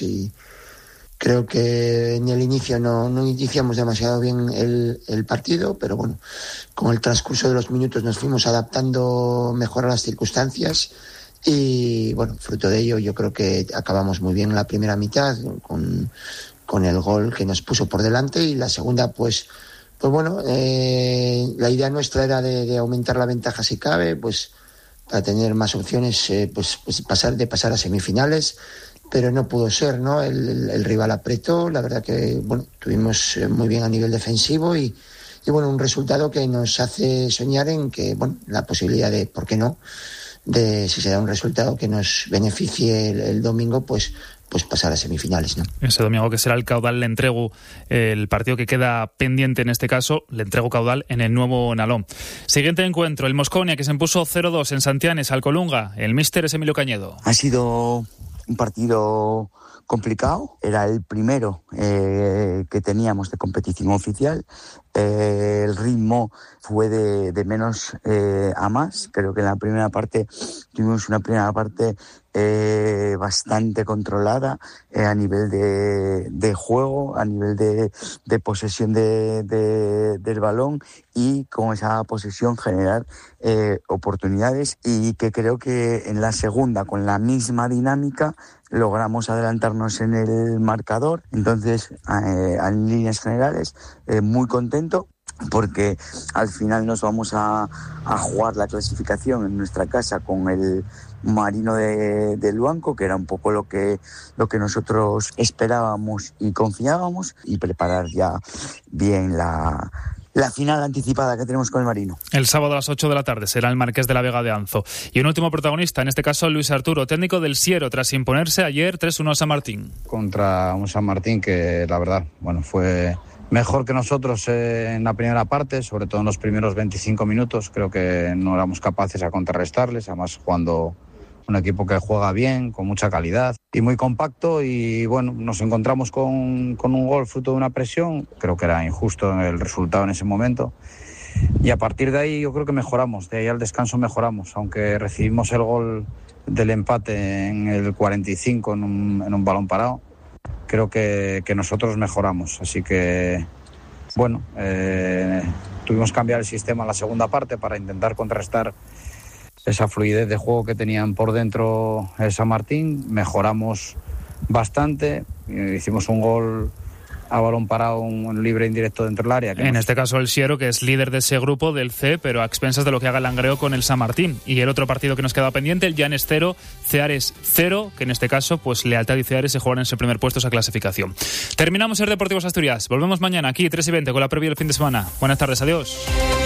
y creo que en el inicio no iniciamos demasiado bien el partido, pero bueno, con el transcurso de los minutos nos fuimos adaptando mejor a las circunstancias y bueno, fruto de ello yo creo que acabamos muy bien la primera mitad con el gol que nos puso por delante, y la segunda pues bueno, la idea nuestra era de aumentar la ventaja si cabe, pues para tener más opciones, pues pasar a semifinales, pero no pudo ser, ¿no? El rival apretó, la verdad que bueno, tuvimos muy bien a nivel defensivo y bueno, un resultado que nos hace soñar en que, bueno, la posibilidad de, ¿por qué no?, de si se da un resultado que nos beneficie el domingo, pues pasar a semifinales, ¿no? Ese domingo, que será el Caudal Lentregu, el partido que queda pendiente en este caso, Lentregu Caudal en el nuevo Nalón. Siguiente encuentro, el Mosconia, que se impuso 0-2 en Santianes al Colunga. El míster es Emilio Cañedo. Ha sido un partido complicado, era el primero que teníamos de competición oficial. El ritmo fue de menos a más. Creo que en la primera parte tuvimos una primera parte bastante controlada a nivel de juego, a nivel de posesión del balón, y con esa posesión generar oportunidades, y que creo que en la segunda, con la misma dinámica, logramos adelantarnos en el marcador. Entonces, en líneas generales, muy contento, porque al final nos vamos a jugar la clasificación en nuestra casa con el Marino de Luanco, que era un poco lo que nosotros esperábamos y confiábamos, y preparar ya bien la final anticipada que tenemos con el Marino. El sábado a las 8 de la tarde será el Marqués de la Vega de Anzo. Y un último protagonista, en este caso Luis Arturo, técnico del Siero, tras imponerse ayer 3-1 a San Martín. Contra un San Martín que, la verdad, bueno, fue mejor que nosotros en la primera parte, sobre todo en los primeros 25 minutos. Creo que no éramos capaces a contrarrestarles, además jugando un equipo que juega bien, con mucha calidad y muy compacto, y bueno, nos encontramos con un gol fruto de una presión. Creo que era injusto el resultado en ese momento, y a partir de ahí yo creo que mejoramos, de ahí al descanso mejoramos, aunque recibimos el gol del empate en el 45 en un balón parado. Creo que nosotros mejoramos, así que bueno, tuvimos que cambiar el sistema en la segunda parte para intentar contrarrestar esa fluidez de juego que tenían por dentro el San Martín. Mejoramos bastante, hicimos un gol a balón parado, un libre indirecto dentro del área. En este caso el Siero, que es líder de ese grupo del C, pero a expensas de lo que haga el Langreo con el San Martín. Y el otro partido que nos queda pendiente, el Llanes 0, Ceares 0, que en este caso, pues Lealtad y Ceares se juegan en ese primer puesto, esa clasificación. Terminamos el Deportivos Asturias. Volvemos mañana aquí, 3:20, con la previa del fin de semana. Buenas tardes, adiós.